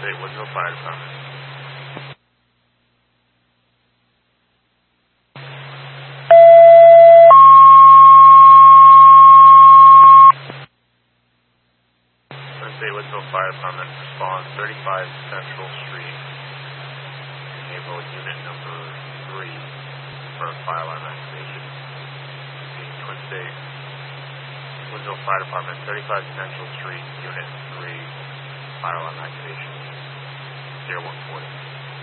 State Woodsville Fire Department. Twin State Woodsville Fire Department responds 35 Central Street, Naval Unit number 3 for fire alarm activation. Twin State Woodsville Fire Department, 35 Central Street, Unit 3, fire alarm activation, 0140.